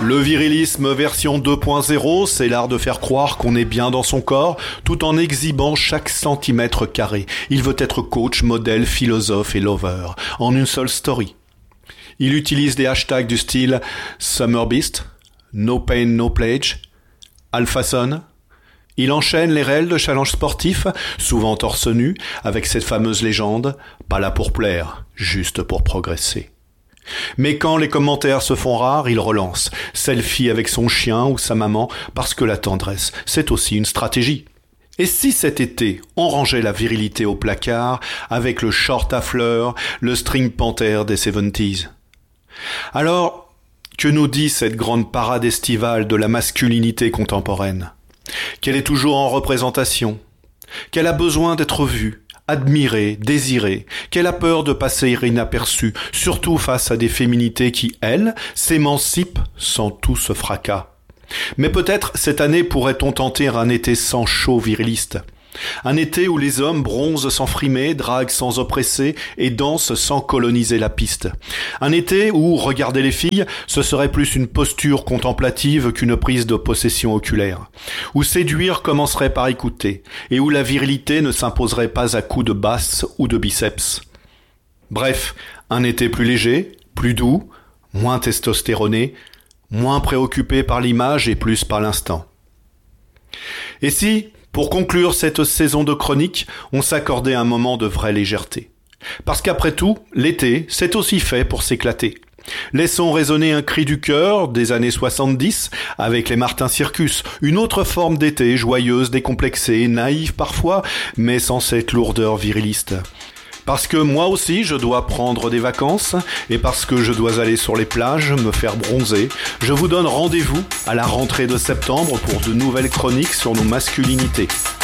Le virilisme version 2.0, c'est l'art de faire croire qu'on est bien dans son corps, tout en exhibant chaque centimètre carré. Il veut être coach, modèle, philosophe et lover, en une seule story. Il utilise des hashtags du style Summer Beast, No Pain No Pledge, Alphason. Il enchaîne les réels de challenges sportifs, souvent torse nu, avec cette fameuse légende « Pas là pour plaire, juste pour progresser ». Mais quand les commentaires se font rares, il relance. Selfie avec son chien ou sa maman, parce que la tendresse, c'est aussi une stratégie. Et si cet été, on rangeait la virilité au placard, avec le short à fleurs, le string panther des 70s? Alors, que nous dit cette grande parade estivale de la masculinité contemporaine? Qu'elle est toujours en représentation, qu'elle a besoin d'être vue, admirée, désirée, qu'elle a peur de passer inaperçue, surtout face à des féminités qui, elles, s'émancipent sans tout ce fracas. Mais peut-être cette année pourrait-on tenter un été sans show viriliste. Un été où les hommes bronzent sans frimer, draguent sans oppresser et dansent sans coloniser la piste. Un été où regarder les filles, ce serait plus une posture contemplative qu'une prise de possession oculaire. Où séduire commencerait par écouter et où la virilité ne s'imposerait pas à coups de basse ou de biceps. Bref, un été plus léger, plus doux, moins testostéroné, moins préoccupé par l'image et plus par l'instant. Et si, pour conclure cette saison de chronique, on s'accordait un moment de vraie légèreté. Parce qu'après tout, l'été, c'est aussi fait pour s'éclater. Laissons résonner un cri du cœur des années 70 avec les Martin Circus, une autre forme d'été joyeuse, décomplexée, naïve parfois, mais sans cette lourdeur viriliste. Parce que moi aussi je dois prendre des vacances et parce que je dois aller sur les plages, me faire bronzer, je vous donne rendez-vous à la rentrée de septembre pour de nouvelles chroniques sur nos masculinités.